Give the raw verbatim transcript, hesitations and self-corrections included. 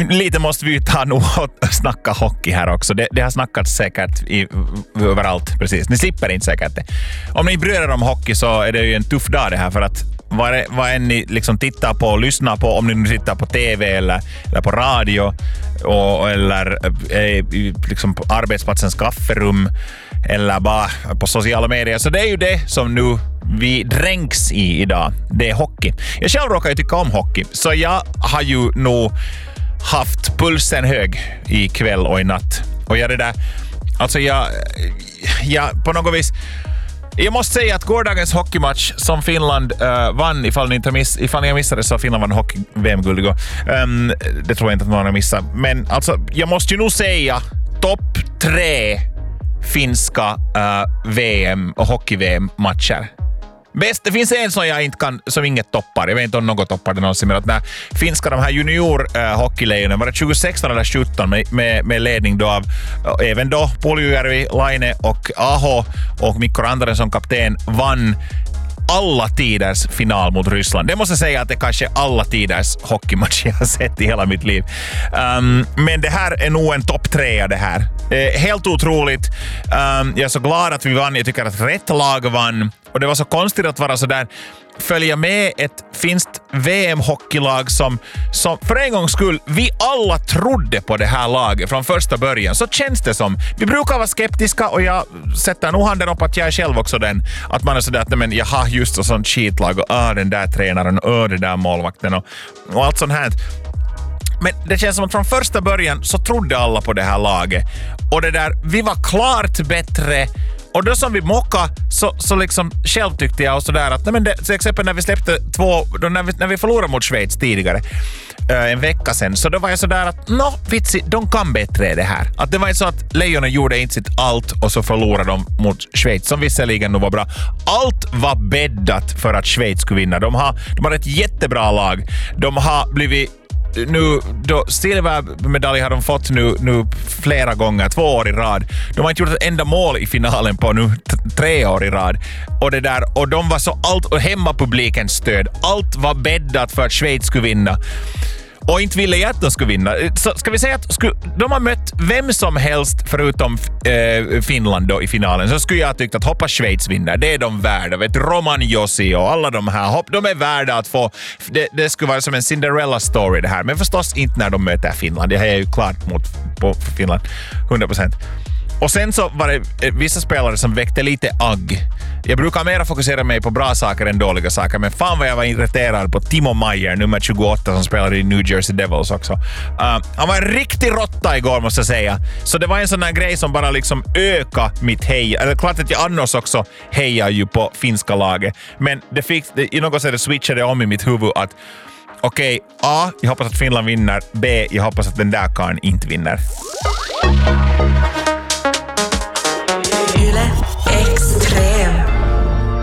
lite måste vi ta nog och snacka hockey här också. Det, det har snackats säkert i, överallt, precis. Ni slipper inte säkert det. Om ni bryr er om hockey så är det ju en tuff dag det här, för att vad, vad än ni liksom tittar på och lyssnar på, om ni nu tittar på tv eller, eller på radio och, eller eh, liksom på arbetsplatsens kafferum eller bara på sociala medier, så det är ju det som nu vi dränks i idag. Det är hockey. Jag själv råkar ju tycka om hockey, så jag har ju nog haft pulsen hög i kväll och i natt. Och jag det där, alltså jag, jag på något vis, jag måste säga att gårdagens hockeymatch som Finland uh, vann, ifall ni inte miss, ifall ni har missat det, så Finland vann hockey-V M-guld igår. Um, det tror jag inte att någon har missat. Men alltså, jag måste ju nog säga topp tre finska uh, V M och hockey-V M-matcher. Bäst, det finns en som jag inte kan, som inget toppar. Jag vet inte om något toppar det någonsin, men att när finska, de här junior uh, hockeylejonen, var det tjugohundrasexton eller sjutton med, med, med ledning då av uh, även då Puljujärvi, Laine och Aho och Mikko Rantanen som kapten vann alla tiders final mot Ryssland. Det måste jag säga att det kanske är alla tiders hockeymatch jag har sett i hela mitt liv. Um, men det här är nog en topp tre det här. Eh, helt otroligt. Um, jag är så glad att vi vann. Jag tycker att rätt lag vann. Och det var så konstigt att vara så där, följa med ett finskt V M-hockeylag som, som för en gångs skull, vi alla trodde på det här laget från första början. Så känns det som. Vi brukar vara skeptiska och jag sätter nog handen upp att jag är själv också den. Att man är sådär att men jag har just ett sånt skitlag och äh, den där tränaren och äh, den där målvakten och, och allt sånt här. Men det känns som att från första början så trodde alla på det här laget. Och det där, vi var klart bättre. Och då som vi mocka så, så liksom själv tyckte jag och sådär att nej men det, till exempel när vi släppte två, då när, vi, när vi förlorade mot Schweiz tidigare äh, en vecka sen, så då var jag sådär att nå, vitsi, de kan bättre det här. Att det var inte så att Lejonen gjorde inte sitt allt och så förlorade de mot Schweiz, som visserligen nog var bra. Allt var bäddat för att Schweiz skulle vinna. De har, de har ett jättebra lag. De har blivit nu, då, silvermedalj har de fått nu, nu flera gånger, två år i rad. De har inte gjort ett enda mål i finalen på nu t- tre år i rad. Och det där, och de var så allt, och hemmapublikens stöd. Allt var bäddat för att Schweiz skulle vinna. Och inte ville jag att de skulle vinna. Så ska vi säga att skulle, de har mött vem som helst förutom eh, Finland då i finalen, så skulle jag tyckt att hoppas Schweiz vinner. Det är de värda. Vet, Roman Josi och alla de här, hopp, de är värda att få. Det, det skulle vara som en Cinderella story det här. Men förstås inte när de möter Finland. Det här är ju klart mot på Finland. hundra procent. Och sen så var det vissa spelare som väckte lite agg. Jag brukar mer fokusera mig på bra saker än dåliga saker, men fan vad jag var irriterad på Timo Meier, nummer tjugoåtta, som spelade i New Jersey Devils också. Uh, han var en riktig råtta igår, måste jag säga. Så det var en sån här grej som bara liksom öka mitt heja. Eller klart att jag annars också hejar ju på finska laget. Men det fick, det, i något sätt det switchade om i mitt huvud att okej, okay, A, jag hoppas att Finland vinner. B, jag hoppas att den där kan inte vinner.